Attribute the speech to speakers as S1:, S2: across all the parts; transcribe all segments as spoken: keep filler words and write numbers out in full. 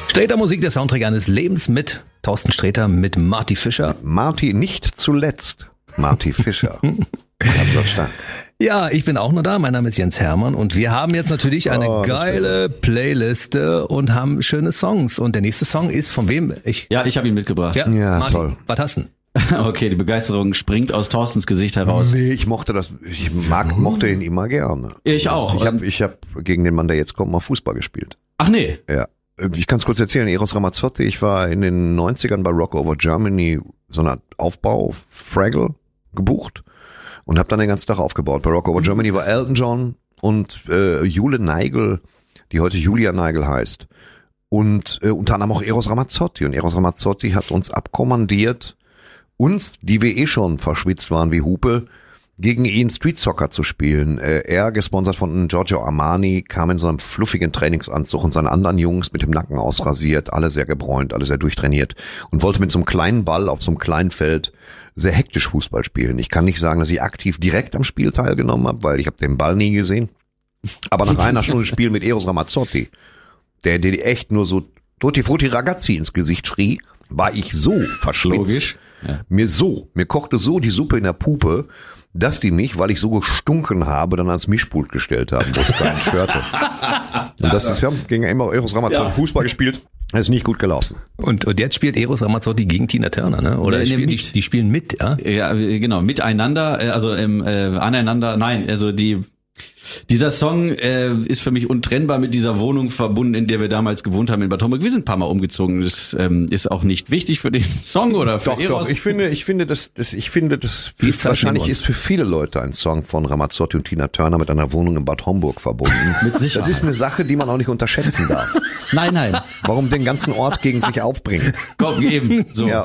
S1: Sträter Musik, der Soundtrack eines Lebens mit Thorsten Sträter, mit Marty Fischer.
S2: Marty nicht zuletzt. Marty Fischer. Also stark.
S1: Ja, ich bin auch noch da. Mein Name ist Jens Hermann und wir haben jetzt natürlich eine
S2: Oh,
S1: geile Playliste und haben schöne Songs. Und der nächste Song ist von wem? Ich.
S3: Ja, ich habe ihn mitgebracht.
S1: Ja,
S2: Ja,
S1: Martin,
S2: toll.
S1: was hast du denn?
S3: Okay, die Begeisterung springt aus Thorstens Gesicht heraus.
S2: Nee, ich mochte das, ich mag, mochte ihn immer gerne.
S3: Ich auch.
S2: Ich habe ich hab gegen den Mann, der jetzt kommt, mal Fußball gespielt.
S3: Ach nee.
S2: Ja. Ich kann es kurz erzählen, Eros Ramazzotti, ich war in den neunzigern bei Rock Over Germany, so eine Aufbau, Fraggle, gebucht und habe dann den ganzen Tag aufgebaut. Bei Rock Over Germany war Elton John und äh, Jule Neigel, die heute Julia Neigel heißt. Und äh, unter anderem auch Eros Ramazzotti. Und Eros Ramazzotti hat uns abkommandiert, uns, die wir eh schon verschwitzt waren wie Hupe, gegen ihn Street Soccer zu spielen. Äh, er, gesponsert von Giorgio Armani, kam in so einem fluffigen Trainingsanzug und seine anderen Jungs mit dem Nacken ausrasiert, alle sehr gebräunt, alle sehr durchtrainiert und wollte mit so einem kleinen Ball auf so einem kleinen Feld sehr hektisch Fußball spielen. Ich kann nicht sagen, dass ich aktiv direkt am Spiel teilgenommen habe, weil ich habe den Ball nie gesehen. Aber nach einer Stunde Spiel mit Eros Ramazzotti, der dir echt nur so Tutti Frutti Ragazzi ins Gesicht schrie, war ich so verschwitzt.
S3: Logisch. Ja.
S2: Mir so, mir kochte so die Suppe in der Pupe, dass die mich, weil ich so gestunken habe, dann ans Mischpult gestellt haben, wo es keinen störte. Und das ist ja gegen immer Eros Ramazzotti
S3: Ja.
S2: Fußball gespielt. Das ist nicht gut gelaufen.
S1: Und, und jetzt spielt Eros Ramazzotti gegen Tina Turner, ne? Oder
S3: Nee, nee,
S1: spielen die,
S3: mit.
S1: die spielen mit, ja?
S3: Ja, genau, miteinander, äh, also ähm, äh, aneinander, nein, also die dieser Song äh, ist für mich untrennbar mit dieser Wohnung verbunden, in der wir damals gewohnt haben in Bad Homburg. Wir sind ein paar Mal umgezogen. Das ähm, ist auch nicht wichtig für den Song oder für
S2: Doch,
S3: Eros.
S2: doch. Ich finde, ich finde, das, das, ich finde, das
S1: Die Zeit
S2: wahrscheinlich
S1: nehmen wir uns.
S2: ist für viele Leute ein Song von Ramazzotti und Tina Turner mit einer Wohnung in Bad Homburg verbunden.
S3: Mit Sicherheit.
S2: Das ist eine Sache, die man auch nicht unterschätzen darf.
S3: Nein, nein.
S2: Warum den ganzen Ort gegen sich aufbringen?
S3: Komm, eben. So.
S2: Ja.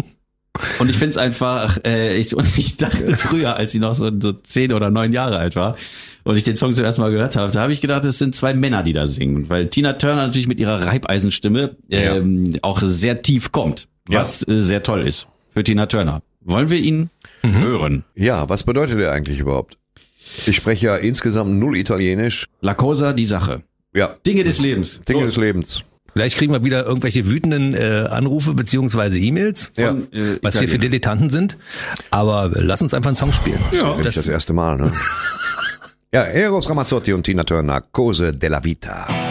S3: Und ich finde es einfach, äh, ich, und ich dachte früher, als ich noch so, so zehn oder neun Jahre alt war und ich den Song zum ersten Mal gehört habe, da habe ich gedacht, es sind zwei Männer, die da singen. Weil Tina Turner natürlich mit ihrer Reibeisenstimme ähm, auch sehr tief kommt, was äh, sehr toll ist für Tina Turner. Wollen wir ihn hören?
S2: Ja, was bedeutet der eigentlich überhaupt? Ich spreche ja insgesamt null Italienisch.
S3: La Cosa, die Sache.
S2: Ja.
S3: Dinge des Lebens.
S2: Dinge
S3: Los.
S2: des Lebens.
S1: Vielleicht kriegen wir wieder irgendwelche wütenden äh, Anrufe beziehungsweise E-Mails,
S2: Ja.
S3: Von, äh,
S1: was wir für
S3: Italien.
S1: Dilettanten sind. Aber lass uns einfach einen Song spielen.
S2: Ja. Das, das erste Mal, ne? Ja, Eros Ramazzotti und Tina Turner, Cose della Vita.